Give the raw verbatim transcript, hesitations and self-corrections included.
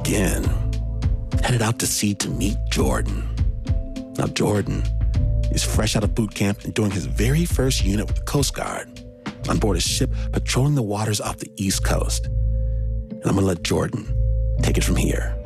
again, headed out to sea to meet Jordan. Now, Jordan is fresh out of boot camp and doing his very first unit with the Coast Guard on board a ship patrolling the waters off the East Coast. And I'm going to let Jordan take it from here.